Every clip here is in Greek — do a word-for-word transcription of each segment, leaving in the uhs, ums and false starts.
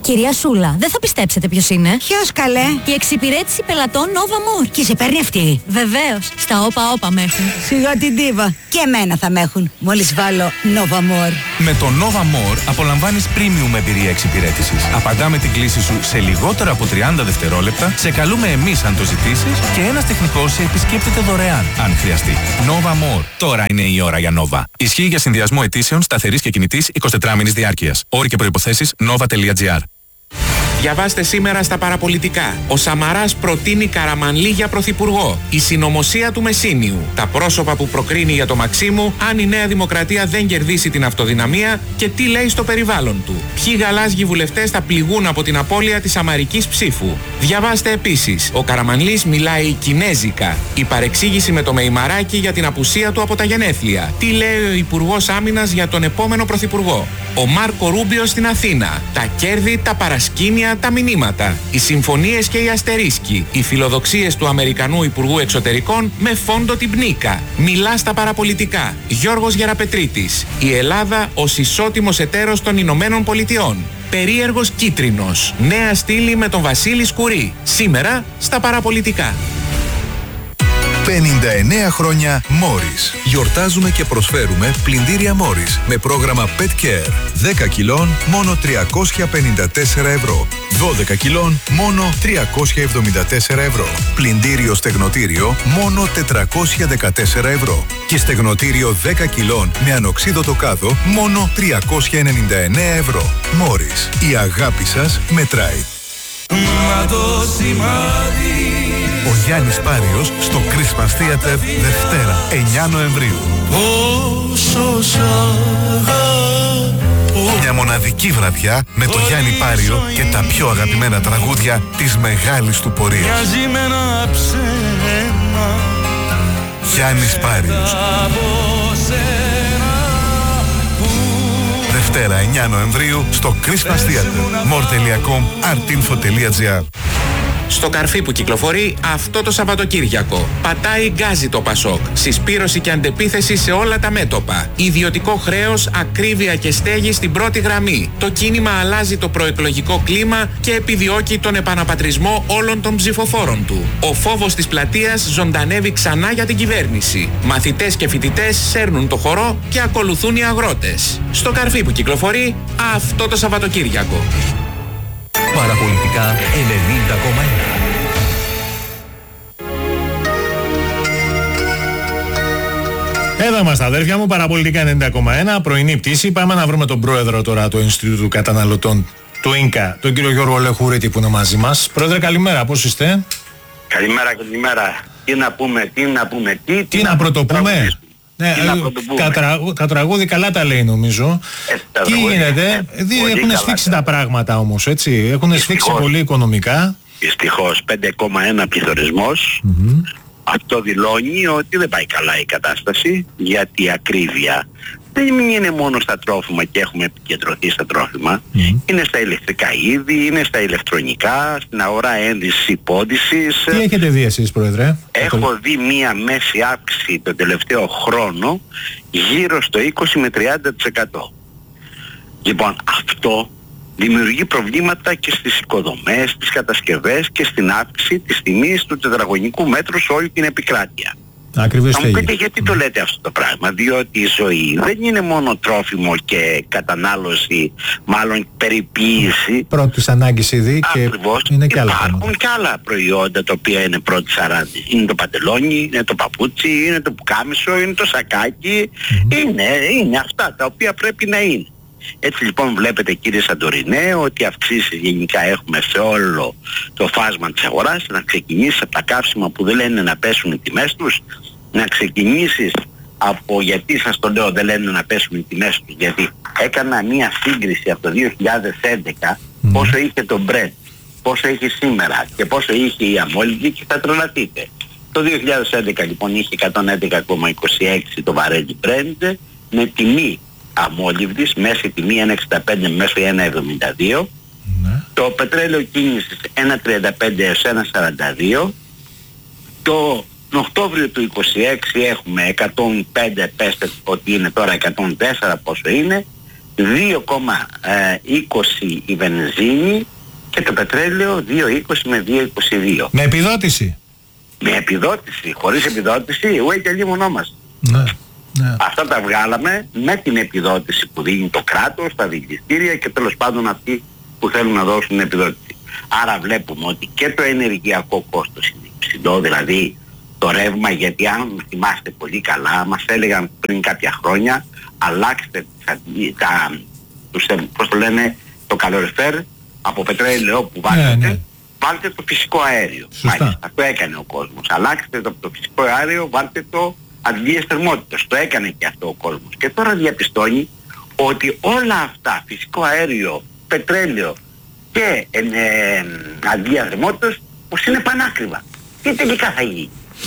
Κυρία Σούλα, δεν θα πιστέψετε ποιος είναι. Ποιος καλέ? Η εξυπηρέτηση πελατών Nova More. Και σε παίρνει αυτή? Βεβαίως, στα όπα όπα με έχουν. Σιγά την ντίβα. Και εμένα θα με έχουν, μόλις βάλω Nova More. Με το Nova More απολαμβάνεις premium εμπειρία εξυπηρέτησης. Απαντάμε την κλήση σου σε λιγότερα από τριάντα δευτερόλεπτα, σε καλούμε εμείς αν το ζητήσεις και ένας τεχνικός σε επισκέπτεται δωρεάν αν χρειαστεί. Nova More. Τώρα είναι η ώρα για Nova. Ισχύει για συνδυασμό αιτήσεων σταθερής και κινητής εικοσιτετράμηνης διάρκειας. Όροι και προϋποθέσεις nova τελεία gr. Διαβάστε σήμερα στα παραπολιτικά. Ο Σαμαράς προτείνει Καραμανλή για πρωθυπουργό. Η συνωμοσία του Μεσίνιου. Τα πρόσωπα που προκρίνει για το Μαξίμου. Αν η Νέα Δημοκρατία δεν κερδίσει την αυτοδυναμία. Και τι λέει στο περιβάλλον του. Ποιοι γαλάζιοι βουλευτές θα πληγούν από την απώλεια της αμαρικής ψήφου. Διαβάστε επίσης. Ο Καραμανλής μιλάει κινέζικα. Η παρεξήγηση με το Μεϊμαράκι για την απουσία του από τα γενέθλια. Τι λέει ο Υπουργός Άμυνας για τον επόμενο πρωθυπουργό. Ο Μάρκο Ρούμπιο στην Αθήνα. Τα κέρδη, τα παρασκήνια, τα μηνύματα, οι συμφωνίες και οι αστερίσκοι, οι φιλοδοξίες του Αμερικανού Υπουργού Εξωτερικών με φόντο την πνίκα. Μιλά στα παραπολιτικά. Γιώργος Γεραπετρίτης. Η Ελλάδα ως ισότιμος εταίρος των Ηνωμένων Πολιτειών. Περίεργος κίτρινος. Νέα στήλη με τον Βασίλη Σκουρί. Σήμερα στα παραπολιτικά. πενήντα εννέα χρόνια Morris. Γιορτάζουμε και προσφέρουμε πλυντήρια Morris με πρόγραμμα Pet Care. δέκα κιλών μόνο τριακόσια πενήντα τέσσερα ευρώ. δώδεκα κιλών μόνο τριακόσια εβδομήντα τέσσερα ευρώ. Πλυντήριο στεγνοτήριο μόνο τετρακόσια δεκατέσσερα ευρώ. Και στεγνοτήριο δέκα κιλών με ανοξίδωτο κάδο μόνο τριακόσια ενενήντα εννέα ευρώ. Morris. Η αγάπη σας μετράει. Μα το σημάδι. Ο Γιάννης Πάριος στο Christmas Theater Δευτέρα εννέα Νοεμβρίου. Μια μοναδική βραδιά με το Γιάννη Πάριο και τα πιο αγαπημένα τραγούδια της μεγάλης του πορείας. Γιάννης Πάριος. Δευτέρα εννέα Νοεμβρίου στο Christmas Theater. more τελεία com, artinfo τελεία gr. Στο καρφί που κυκλοφορεί αυτό το Σαββατοκύριακο. Πατάει γκάζι το Πασόκ. Συσπήρωση και αντεπίθεση σε όλα τα μέτωπα. Ιδιωτικό χρέος, ακρίβεια και στέγη στην πρώτη γραμμή. Το κίνημα αλλάζει το προεκλογικό κλίμα και επιδιώκει τον επαναπατρισμό όλων των ψηφοφόρων του. Ο φόβος της πλατείας ζωντανεύει ξανά για την κυβέρνηση. Μαθητές και φοιτητές σέρνουν το χορό και ακολουθούν οι αγρότες. Στο καρφί που κυκλοφορεί αυτό το Σαββατοκύριακο. Παραπολιτικά ενενήντα κόμμα ένα. Εδώ είμαστε αδέρφια μου, Παραπολιτικά ενενήντα κόμμα ένα, πρωινή πτήση. Πάμε να βρούμε τον πρόεδρο τώρα του Ινστιτούτου Καταναλωτών του ΙΝΚΑ, τον κύριο Γιώργο Λεχουρίτη που είναι μαζί μας. Πρόεδρε, καλημέρα, πώς είστε? Καλημέρα, καλημέρα. Τι να πούμε, τι να πούμε, τι, τι, τι να, να πρωτοπούμε. Ναι, κατρα, κατραγούδι καλά τα λέει νομίζω. Ε, τι γίνεται, ε, έχουν σφίξει τα πράγματα όμως, έτσι, έχουν σφίξει πολύ οικονομικά. Δυστυχώς πέντε κόμμα ένα πληθωρισμός. Mm-hmm. Αυτό δηλώνει ότι δεν πάει καλά η κατάσταση, γιατί η ακρίβεια δεν είναι μόνο στα τρόφιμα και έχουμε επικεντρωθεί στα τρόφιμα. Mm. Είναι στα ηλεκτρικά είδη, είναι στα ηλεκτρονικά, στην αγορά ένδυσης υπόδυσης. Τι έχετε δει εσείς, Πρόεδρε? Έχω δει μία μέση αύξηση τον τελευταίο χρόνο γύρω στο είκοσι με τριάντα τοις εκατό. Λοιπόν, αυτό δημιουργεί προβλήματα και στις οικοδομές, στις κατασκευές και στην αύξηση της τιμής του τετραγωνικού μέτρου σε όλη την επικράτεια. Ακριβώς. Θα μου πείτε γιατί mm. το λέτε αυτό το πράγμα? Διότι η ζωή δεν είναι μόνο τρόφιμο και κατανάλωση, μάλλον περιποίηση. Πρώτης ανάγκης ήδη και είναι και άλλα. Υπάρχουν και άλλα προϊόντα τα οποία είναι πρώτης ανάγκης. Είναι το παντελόνι, είναι το παπούτσι, είναι το πουκάμισο, είναι το σακάκι. Mm. Είναι, είναι αυτά τα οποία πρέπει να είναι. Έτσι λοιπόν βλέπετε, κύριε Σαντορινέ, ότι αυξήσεις γενικά έχουμε σε όλο το φάσμα της αγοράς. Να ξεκινήσεις από τα καύσιμα που δεν λένε να πέσουν οι τιμές τους, να ξεκινήσεις από, γιατί σας το λέω δεν λένε να πέσουν οι τιμές τους, γιατί έκανα μία σύγκριση από το δύο χιλιάδες έντεκα mm. πόσο είχε το Brent, πόσο είχε σήμερα και πόσο είχε η αμόλυβδη και θα τρελαθείτε. Το δύο χιλιάδες έντεκα λοιπόν είχε εκατόν έντεκα κόμμα είκοσι έξι το βαρέλι Brent με τιμή αμόλυβδης, μέση τιμή ένα εξήντα πέντε μέχρι ένα εβδομήντα δύο. Ναι. Το πετρέλαιο κίνησης ένα τριάντα πέντε έως ένα σαράντα δύο. Το Οκτώβριο του είκοσι έξι έχουμε εκατόν πέντε, πέστε ότι είναι τώρα εκατόν τέσσερα πόσο είναι. δύο κόμμα είκοσι η βενζίνη και το πετρέλαιο δύο κόμμα είκοσι με δύο κόμμα είκοσι δύο. Με επιδότηση. Με επιδότηση, χωρίς επιδότηση, ουέ και λίμωνό μας. Ναι, ναι. Αυτά τα βγάλαμε με την επιδότηση που δίνει το κράτος, τα δικαστήρια και τέλος πάντων αυτοί που θέλουν να δώσουν επιδότηση. Άρα βλέπουμε ότι και το ενεργειακό κόστος είναι υψηλό, δηλαδή το ρεύμα, γιατί αν θυμάστε πολύ καλά μας έλεγαν πριν κάποια χρόνια αλλάξτε τα, τα, τους, πώς το λένε, το καλοριφέρ από πετρέλαιο που βάζετε, ναι, ναι. βάλτε το φυσικό αέριο. Μάλιστα, το έκανε ο κόσμος. Αλλάξτε το, το φυσικό αέριο, βάλτε το αντλίες θερμότητας. Το έκανε και αυτό ο κόσμος. Και τώρα διαπιστώνει ότι όλα αυτά, φυσικό αέριο, πετρέλαιο και ε, ε, αντλία θερμότητας, πως είναι πανάκριβα. Τι τελικά θα γίνει?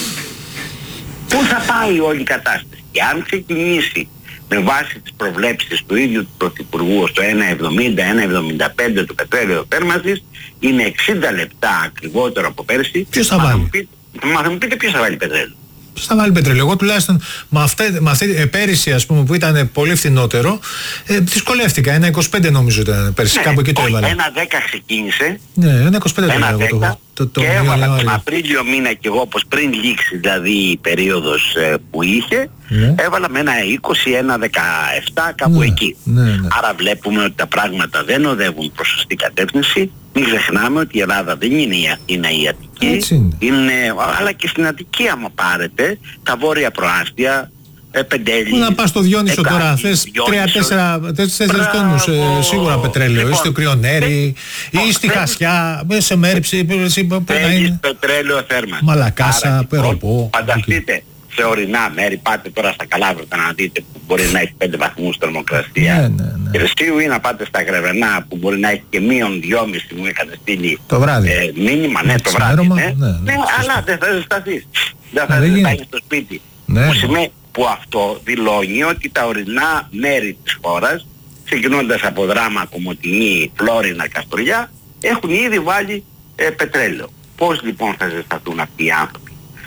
Πού θα πάει όλη η κατάσταση? Και αν ξεκινήσει με βάση τις προβλέψεις του ίδιου του Πρωθυπουργού στο ένα κόμμα εβδομήντα, ένα κόμμα εβδομήντα πέντε του πετρέλαιο θέρμανσης, είναι εξήντα λεπτά ακριβότερο από πέρσι. Ποιος θα βάλει? Μα θα μου πείτε ποιος θα βάλει πετρέλαιο. Ποιος θα βάλει πετρέλαιο? Εγώ τουλάχιστον με αυτή, με αυτή ε, πέρυσι, ας πούμε, που ήταν πολύ φθηνότερο, ε, δυσκολεύτηκα. ένα είκοσι πέντε νομίζω ήταν πέρυσι, ναι, κάπου εκεί το έβαλα. ένα δέκα ξεκίνησε. Ναι, ένα είκοσι πέντε το έβαλα. Το, το, και έβαλα τον Απρίλιο μήνα και εγώ, όπως πριν λήξει δηλαδή η περίοδος ε, που είχε, ναι. έβαλα με ένα είκοσι, ένα δεκαεπτά κάπου ναι, εκεί. Ναι, ναι. Άρα βλέπουμε ότι τα πράγματα δεν οδεύουν προς σωστή κατεύθυνση. Μην ξεχνάμε ότι η Ελλάδα δεν είναι η Αθήνα ή η Αττική. Είναι. είναι. Αλλά και στην Αττική άμα πάρετε τα βόρεια προάστια, ε, Πεντέλη. Πού να πας στο Διόνυσο τώρα, θες τρία-τέσσερα τόνους ε, σίγουρα πετρέλαιο, λοιπόν, ή στο Κρυονέρι, ή στη Χασιά, σε Μέρυψη, που να είναι. Πετρέλαιο θέρμανση. Μαλακάσα, Περοπό. Φανταστείτε, σε ορεινά μέρη, πάτε τώρα στα Καλάβρητα να δείτε που μπορεί να έχει πέντε βαθμούς θερμοκρασία. Ναι, ναι, ναι. Κρεσίου, ή να πάτε στα Γρεβενά που μπορεί να έχει και μείον δυόμισι, μου είχατε στείλει το βράδυ. Ε, μήνυμα, ναι, το βράδυ. Ναι, ναι, ναι, ναι, αλλά δεν θα ζεσταθείς. Δεν θα ζεσταθείς στο σπίτι. Ναι, που, σημαίνει, που αυτό δηλώνει ότι τα ορεινά μέρη της χώρας, ξεκινώντας από Δράμα, Κομοτηνή, Φλόρινα, Καστοριά, έχουν ήδη βάλει ε, πετρέλαιο. Πώς λοιπόν θα ζεσταθούν αυτοί οι άνθρωποι?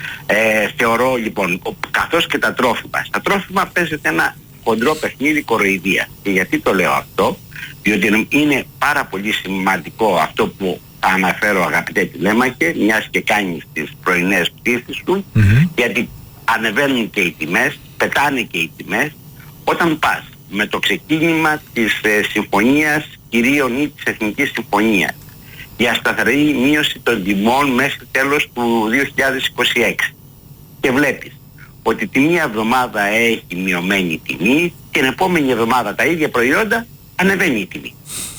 Ε, θεωρώ λοιπόν, καθώς και τα τρόφιμα, στα τρόφιμα παίζεται ένα χοντρό παιχνίδι κοροϊδία. Και γιατί το λέω αυτό? Διότι είναι πάρα πολύ σημαντικό αυτό που θα αναφέρω, αγαπητέ τηλέμαχε, μιας και κάνεις τις πρωινές πτήσεις σου, mm-hmm. γιατί ανεβαίνουν και οι τιμές, πετάνε και οι τιμές, όταν πας με το ξεκίνημα της ε, συμφωνίας κυρίων ή της Εθνικής Συμφωνίας για σταθερή μείωση των τιμών μέχρι τέλος του δύο χιλιάδες είκοσι έξι και βλέπεις ότι τη μία εβδομάδα έχει μειωμένη τιμή και την επόμενη εβδομάδα τα ίδια προϊόντα ανεβαίνει η τιμή.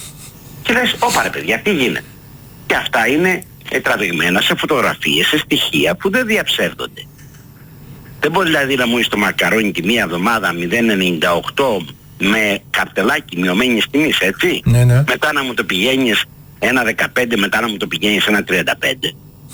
Και λες, όπα ρε παιδιά, τι γίνεται? Και αυτά είναι ε, τραβηγμένα σε φωτογραφίες, σε στοιχεία που δεν διαψεύδονται. Δεν μπορεί δηλαδή να μου είσαι το μακαρόνι τη μία εβδομάδα μηδέν κόμμα ενενήντα οκτώ με καρτελάκι μειωμένης τιμής, έτσι. Ναι, ναι. Μετά να μου το πηγαίνεις ένα δεκαπέντε, μετά να μου το πηγαίνεις ένα τριάντα πέντε.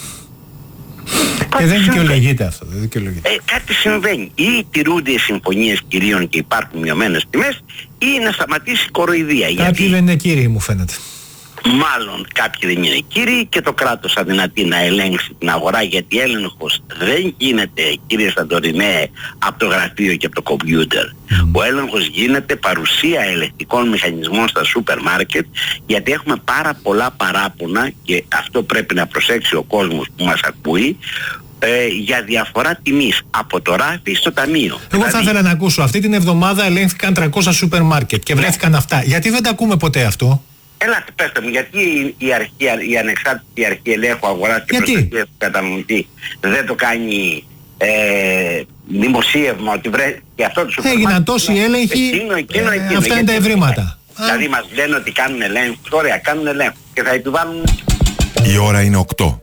Και δεν δικαιολογείται αυτό, δεν δικαιολογείται. Ε, κάτι συμβαίνει. Ή τηρούνται οι συμφωνίες κυρίων και υπάρχουν μειωμένες τιμές, ή να σταματήσει η κοροϊδία. Κάποιοι γιατί... δεν είναι κύριοι, μου φαίνεται. Μάλλον κάποιοι δεν είναι κύριοι και το κράτος αδυνατεί να ελέγξει την αγορά, γιατί έλεγχος δεν γίνεται, κύριε Σαντορινέ, από το γραφείο και από το κομπιούτερ. Mm. Ο έλεγχος γίνεται παρουσία ελεκτικών μηχανισμών στα σούπερ μάρκετ, γιατί έχουμε πάρα πολλά παράπονα και αυτό πρέπει να προσέξει ο κόσμος που μας ακούει, ε, για διαφορά τιμής από το ράφι στο ταμείο. Εγώ δηλαδή... θα ήθελα να ακούσω, αυτή την εβδομάδα ελέγχθηκαν τριακόσια σούπερ μάρκετ και βρέθηκαν αυτά. Γιατί δεν τα ακούμε ποτέ αυτό? Ελάτε, πέστε μου, γιατί η, αρχή, η ανεξάρτητη αρχή ελέγχου αγοράς και προστασίας του καταναλωτή δεν το κάνει ε, δημοσίευμα ότι βρε... και αυτό το σούπερ μάρκετ... Έγιναν τόσοι έλεγχοι, εκείνο, εκείνο, εκείνο, αυτά είναι τα ευρήματα. Δηλαδή μας λένε ότι κάνουν ελέγχους, ωραία, κάνουν ελέγχους και θα επιβάλλουν... Η ώρα είναι οκτώ.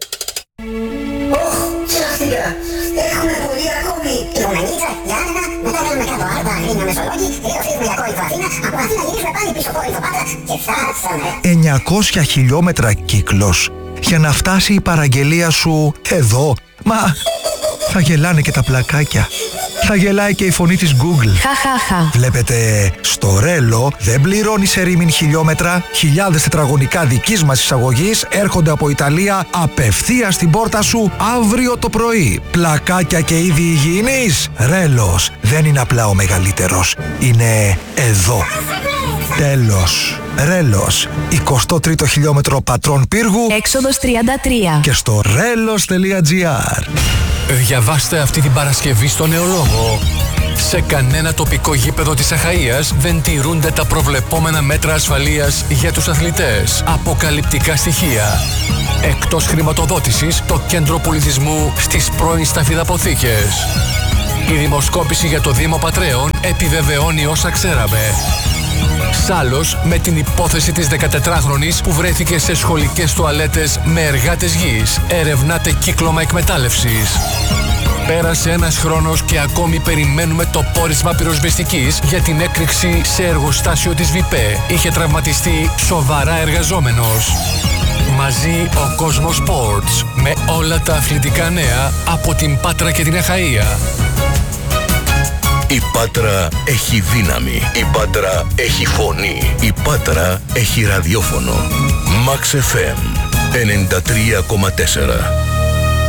Έχουμε πολύ ακόμη Λομανίτσα, Γιάννενα, μετά κάνουμε κάτω Άρτα, Αγρίνια, Μεσολόγγι και το φύγουμε για Κόρινθο Αθήνα, από Αθήνα γυρίσουμε πάλι πίσω Κόρινθο Πάτρα και φτάσαμε. εννιακόσια χιλιόμετρα κύκλος για να φτάσει η παραγγελία σου εδώ. Μα θα γελάνε και τα πλακάκια. Θα γελάει και η φωνή της Google. Χαχαχα. Βλέπετε, στο Ρέλο δεν πληρώνει σε ρήμιν χιλιόμετρα. Χιλιάδες τετραγωνικά δικής μας εισαγωγής έρχονται από Ιταλία απευθείας στην πόρτα σου αύριο το πρωί. Πλακάκια και είδη υγιεινής. Ρέλος δεν είναι απλά ο μεγαλύτερος. Είναι εδώ. Τέλος. Ρέλος. εικοστό τρίτο χιλιόμετρο Πατρών Πύργου. Έξοδος τριάντα τρία. Και στο ρέλος τελεία τζι άρ. Διαβάστε αυτή την Παρασκευή στο Νεολόγο. Σε κανένα τοπικό γήπεδο της Αχαΐας δεν τηρούνται τα προβλεπόμενα μέτρα ασφαλείας για τους αθλητές. Αποκαλυπτικά στοιχεία. Εκτός χρηματοδότησης, το κέντρο πολιτισμού στις πρώην σταφυδαποθήκες. Η δημοσκόπηση για το Δήμο Πατρέων επιβεβαιώνει όσα ξέραμε. Σάλος με την υπόθεση της δεκατετράχρονης που βρέθηκε σε σχολικές τουαλέτες με εργάτες γης. Ερευνάται κύκλωμα εκμετάλλευσης. Πέρασε ένας χρόνος και ακόμη περιμένουμε το πόρισμα πυροσβεστικής για την έκρηξη σε εργοστάσιο της ΒΙΠΕ. Είχε τραυματιστεί σοβαρά εργαζόμενος. Μαζί ο Κόσμος Sports με όλα τα αθλητικά νέα από την Πάτρα και την Αχαΐα. Η Πάτρα έχει δύναμη. Η Πάτρα έχει φωνή. Η Πάτρα έχει ραδιόφωνο. Max εφ εμ ενενήντα τρία κόμμα τέσσερα.